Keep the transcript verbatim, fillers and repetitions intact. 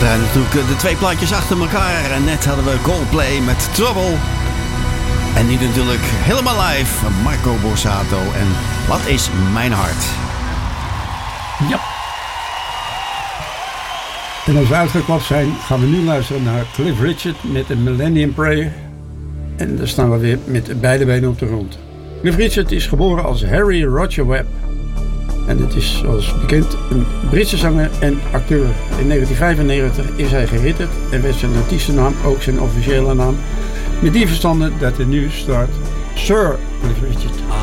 draaien natuurlijk de twee plaatjes achter elkaar. En net hadden we Coldplay met Trouble. En nu natuurlijk helemaal live Marco Borsato en Wat is mijn hart. Ja. En als we uitgeklapt zijn, gaan we nu luisteren naar Cliff Richard met een Millennium Prayer. En daar staan we weer met beide benen op de grond. Cliff Richard is geboren als Harry Roger Webb. En het is zoals bekend een Britse zanger en acteur. In negentien vijfennegentig is hij geritterd en werd zijn artiestennaam ook zijn officiële naam. Met die verstande dat er nu staat Sir Cliff Richard.